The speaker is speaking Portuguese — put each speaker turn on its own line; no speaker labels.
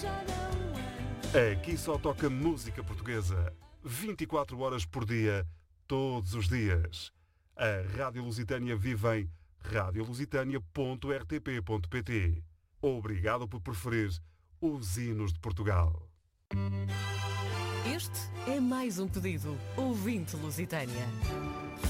Aqui só toca música portuguesa, 24 horas por dia, todos os dias. A Rádio Lusitânia vive em radiolusitania.rtp.pt. Obrigado por preferir os hinos de Portugal.
Este é mais um pedido ouvinte Lusitânia.